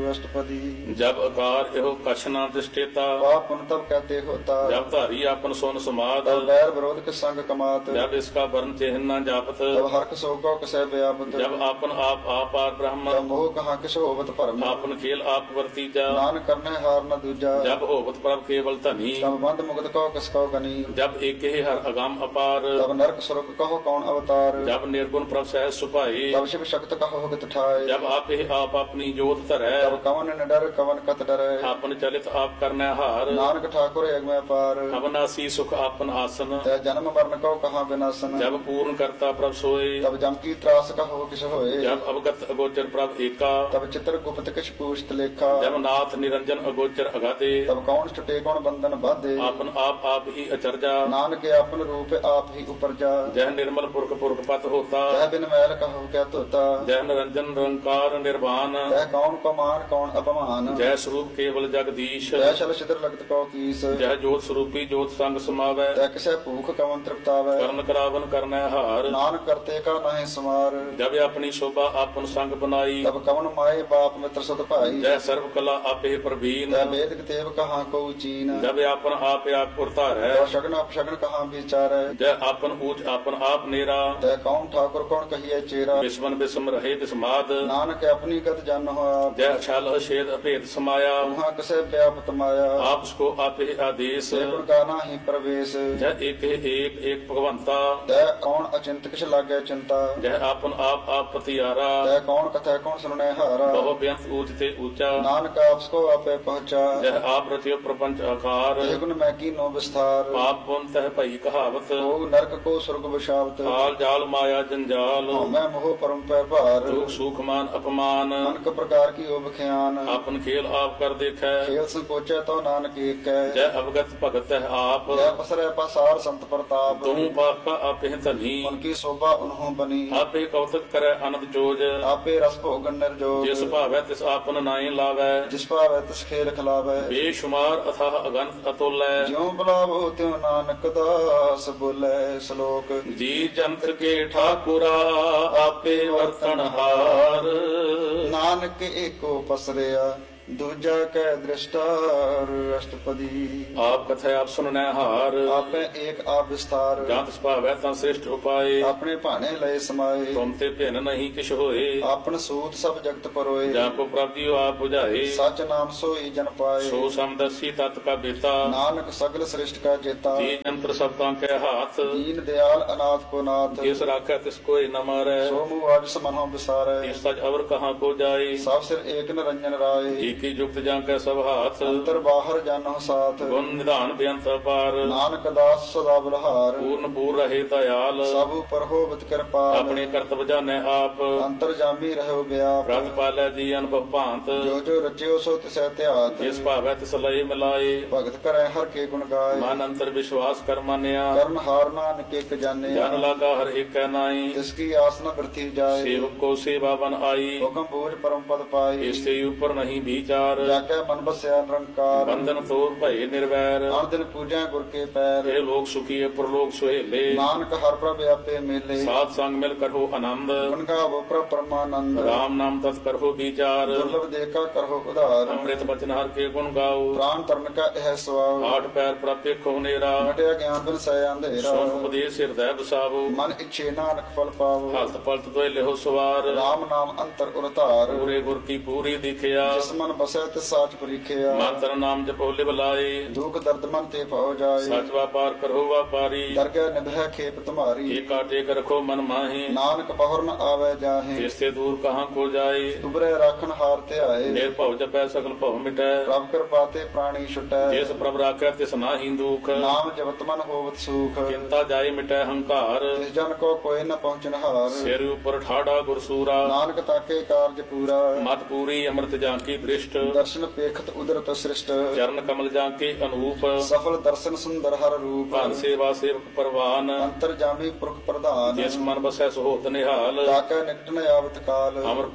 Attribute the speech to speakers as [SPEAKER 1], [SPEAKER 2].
[SPEAKER 1] अष्टपदी।
[SPEAKER 2] जब अकार एहो कछ न दृष्टेता,
[SPEAKER 1] पाप पुण्य तब कहते होता।
[SPEAKER 2] जब धारी आपन सोन समाद,
[SPEAKER 1] तब बैर विरोध के संग कमात।
[SPEAKER 2] जब इसका वर्ण चिन्ह न जापत,
[SPEAKER 1] तब हर्क शोक कसै व्यापत।
[SPEAKER 2] जब आपन आप आपार ब्रह्म,
[SPEAKER 1] तब मोह कहाँ किस होवत भरम।
[SPEAKER 2] आपन खेल आप वर्तीजा,
[SPEAKER 1] नान करने हार न दूजा।
[SPEAKER 2] जब होवत प्रभ केवल धनी,
[SPEAKER 1] तब बंद मुगत कहो किसको गनी।
[SPEAKER 2] जब एक हर अगम अपार,
[SPEAKER 1] तब नरक सुरक कहो कौन अवतार।
[SPEAKER 2] जब निर्गुण प्रभ सहज सुपाए,
[SPEAKER 1] तब शिव शक्त कहो गत ठाए।
[SPEAKER 2] जब आप अपनी जोत धरै,
[SPEAKER 1] तब कवन न डर कवन कत डरै।
[SPEAKER 2] आपन चलित आप करने हार,
[SPEAKER 1] नानक ठाकुर एक में पार।
[SPEAKER 2] अवनासी सुख आपन आसन,
[SPEAKER 1] तै जन्म मरण कहो कहाँ विनाशन।
[SPEAKER 2] जब पूर्ण करता प्रभ सोए,
[SPEAKER 1] तब जम की त्रास कहो किस होए।
[SPEAKER 2] जब अवगत अगोचर प्रभ एका,
[SPEAKER 1] तब चित्र गुप्त किछ पूछत लेखा।
[SPEAKER 2] जब नाथ निरंजन अगोचर अगाधे,
[SPEAKER 1] तब कौन छुटे कौन बंधन बाधे।
[SPEAKER 2] आपन आप ही अचरजा,
[SPEAKER 1] नानक आपन रूप आप ही उपरजा।
[SPEAKER 2] जह निर्मल पुरख पुरख पत होता,
[SPEAKER 1] तह बिन मैल कहो क्या तोता।
[SPEAKER 2] जय निरंजन निरंकार निर्वाण,
[SPEAKER 1] तह कौन को मान कौन अपमान।
[SPEAKER 2] जय स्वरूप केवल जगदीश,
[SPEAKER 1] तह छल छिद्र लगत कौ कीस।
[SPEAKER 2] जय जोत स्वरूपी जोत संग समावै,
[SPEAKER 1] तह किसै भूख कवन तृप्तावै।
[SPEAKER 2] करण करावन करनै हार,
[SPEAKER 1] नानक करते का नाहि समार।
[SPEAKER 2] जब अपनी शोभा आपन संग बनाई,
[SPEAKER 1] तब कवन माए बाप मित्र सद भाई।
[SPEAKER 2] जय सर्व कला आपे प्रवीण,
[SPEAKER 1] तह वेद तेव कहाँ को चीन।
[SPEAKER 2] जब आपन आप पुरतार है,
[SPEAKER 1] तह शगन अपशगन कहाँ विचार।
[SPEAKER 2] जय आपन ऊंच आपन आप नेरा,
[SPEAKER 1] तह कौन ठाकुर कौन कहिए चेरा।
[SPEAKER 2] विस्मन विस्म रहे विस्माद,
[SPEAKER 1] नानक अपनी गत जन हो आप।
[SPEAKER 2] जय छल अछेद अभेद समाया,
[SPEAKER 1] वहाँ किसे व्यापत माया।
[SPEAKER 2] आप उसको आपे आदेश,
[SPEAKER 1] गुण का नाही प्रवेश।
[SPEAKER 2] जय एक भगवंता,
[SPEAKER 1] तह कौन अचिंत किस लागे चिंता।
[SPEAKER 2] जय आपन आप पतियारा,
[SPEAKER 1] तह कौन कथा कौन सुनने हारा।
[SPEAKER 2] बहु व्यंत ऊंच ते ऊंचा,
[SPEAKER 1] नानक आपको आपे पहुँचा।
[SPEAKER 2] जय आप रचियो प्रपंच आकार,
[SPEAKER 1] ते गुण मैं की नो विस्तार।
[SPEAKER 2] पाप पुन तह भई कहावत,
[SPEAKER 1] भोग नरक को स्वर्ग बशावत।
[SPEAKER 2] काल जाल माया जंजाल,
[SPEAKER 1] मैं मोह परम पैर भार।
[SPEAKER 2] दुख सुख मान अपमान,
[SPEAKER 1] अनक प्रकार की ओब ख्यान।
[SPEAKER 2] आपन खेल आप कर देखै,
[SPEAKER 1] खेल संकोचे तो नानक एक है।
[SPEAKER 2] जय अवगत भगत है आप,
[SPEAKER 1] जय पसरे पसार संत प्रताप।
[SPEAKER 2] तुम पाप का आपे धनी,
[SPEAKER 1] उनकी शोभा उन्हों बनी।
[SPEAKER 2] आपे कौतक करे अनंत जोज,
[SPEAKER 1] आपे रस भोगन निर्जोग।
[SPEAKER 2] जिस भावै तिस आपन नाई लावै,
[SPEAKER 1] जिस पावै तिस खेल खिलावै।
[SPEAKER 2] बेशुमार अथाह अगंत अतुलै,
[SPEAKER 1] ज्यों बुलावो त्यों नानक दास बोले श्लोक।
[SPEAKER 2] जी जंत के ठाकुरा आपे वर्तन हार,
[SPEAKER 1] नानक एको पसरिया दूजा कै दृष्टार। अष्टपदी।
[SPEAKER 2] आप कथा आप सुनने हार,
[SPEAKER 1] आपे एक आप विस्तार।
[SPEAKER 2] जात भावै ता श्रेष्ठ उपाय,
[SPEAKER 1] अपने भाने लय समाये।
[SPEAKER 2] तुम ते भिन्न नहीं किछ होए,
[SPEAKER 1] आपन सूत सब जगत परोए।
[SPEAKER 2] जाको प्राप्तियो आप बुझाए,
[SPEAKER 1] सच नाम सोई जन पाए।
[SPEAKER 2] सो समदर्शी तत् का बेता,
[SPEAKER 1] नानक सगल श्रेष्ठ का जेता।
[SPEAKER 2] जी यंत्र शब्दां के हाथ,
[SPEAKER 1] दीन दयाल अनाथ को नाथ।
[SPEAKER 2] जिस राखै तिस कोई न मारै,
[SPEAKER 1] सो मुआज समनो बिसारे।
[SPEAKER 2] इस सच अवर कहाँ को जाए,
[SPEAKER 1] सब सिर एक निरंजन राय।
[SPEAKER 2] की जुक्त जां कै सब हाथ,
[SPEAKER 1] अंतर बाहर जानो साथ।
[SPEAKER 2] गुण निधान बेअंत अपार,
[SPEAKER 1] नानक दास सदा बलहार।
[SPEAKER 2] पूर्ण पूर रहे दयाल,
[SPEAKER 1] सब पर होवत कृपाल।
[SPEAKER 2] अपने कर्तव्य जाने आप,
[SPEAKER 1] अंतर जामी रहो व्याप।
[SPEAKER 2] प्रत पालै जी अनुभव भांत,
[SPEAKER 1] जो जो रचियो सो तिसै त्यात।
[SPEAKER 2] जिस भावै तिस लय मिलाए,
[SPEAKER 1] भगत करे हर के गुण गाय।
[SPEAKER 2] मन अंतर विश्वास कर मानिया,
[SPEAKER 1] कर्ण हार नानक एक जाने।
[SPEAKER 2] जन लागा हर एक नाई,
[SPEAKER 1] जिसकी आस न वृथी जाए।
[SPEAKER 2] सेवक को सेवा बन आई,
[SPEAKER 1] हुक्म बूझ परम पद पाई।
[SPEAKER 2] इससे ऊपर नहीं विचार,
[SPEAKER 1] जाके मन बसया निरंकार।
[SPEAKER 2] बंधन तोड़ भय निर्वैर,
[SPEAKER 1] हर दिन पूजा गुर के पैर।
[SPEAKER 2] ये लोग सुखी प्रलोक सुहेले,
[SPEAKER 1] नानक हर प्रभ आपे मेले।
[SPEAKER 2] साथ संग मिल कर हो आनंद,
[SPEAKER 1] गुण गावो प्रभ परमानंद।
[SPEAKER 2] राम नाम तत् कर हो विचार,
[SPEAKER 1] दुर्लभ देखा करहो उधार।
[SPEAKER 2] अमृत बचन हर के गुण गाओ,
[SPEAKER 1] प्राण तरण का यह स्वभाव।
[SPEAKER 2] आठ पैर प्राप्त हो नेरा,
[SPEAKER 1] मटिया ज्ञान बिन सय अंधेरा।
[SPEAKER 2] सोन उपदेश हृदय बसावो,
[SPEAKER 1] मन इच्छे नानक फल पावो।
[SPEAKER 2] हलत पलत तो लेहो सवार,
[SPEAKER 1] राम नाम अंतर उरतार।
[SPEAKER 2] पूरे गुर की पूरी दिखिया,
[SPEAKER 1] जिस मन बसै तिस साच परीखिया।
[SPEAKER 2] मंत्र नाम जपो लिव लाए,
[SPEAKER 1] दुख दर्द मन ते पाओ जाए।
[SPEAKER 2] सच व्यापार करो व्यापारी,
[SPEAKER 1] दरगह निभय खेप तुम्हारी।
[SPEAKER 2] एक काटे कर रखो मन माही,
[SPEAKER 1] नानक बहुर न आवे जाहे।
[SPEAKER 2] इससे दूर कहाँ को जाए,
[SPEAKER 1] तुबरे राखन हार ते आए।
[SPEAKER 2] निर्भव जपै सकल भव मिटै,
[SPEAKER 1] प्रभ कृपा ते प्राणी छुटै।
[SPEAKER 2] जिस प्रभ राखै तिस नाहि दुख,
[SPEAKER 1] नाम जपत मन होवत सुख।
[SPEAKER 2] चिंता जाय मिटै हंकार,
[SPEAKER 1] तिस जन को कोई न पहुँचन हार।
[SPEAKER 2] सिर ऊपर ठाड़ा गुरसूरा,
[SPEAKER 1] नानक ताके कारज पूरा।
[SPEAKER 2] मत पूरी अमृत जांकी दृष्ट,
[SPEAKER 1] दर्शन पेखत उदरत सृष्ट।
[SPEAKER 2] चरण कमल जांके अनूप,
[SPEAKER 1] सफल दर्शन सुंदर हर रूप।
[SPEAKER 2] भान सेवा सेवक परवान,
[SPEAKER 1] अंतर जामी पुरख प्रधान।
[SPEAKER 2] जिस मन बसै सुहोत निहाल,
[SPEAKER 1] ताके निकट न आवत काल।
[SPEAKER 2] अमर